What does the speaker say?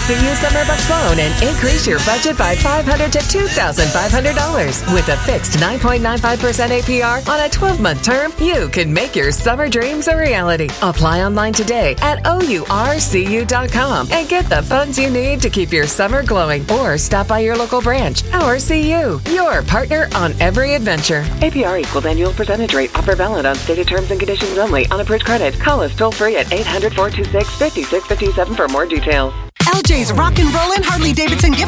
OURCU Summer Bucks loan and increase your budget by $500 to $2,500. With a fixed 9.95% APR on a 12-month term, you can make your summer dreams a reality. Apply online today at OURCU.com and get the funds you need to keep your summer glowing. Or stop by your local branch. OurCU, your partner on every adventure. APR equals annual percentage rate. Offer valid on stated terms and conditions only. On approved credit. Call us toll free at 800-426-5657 for more details. LJ's Rock and Rollin' Harley Davidson giveaway.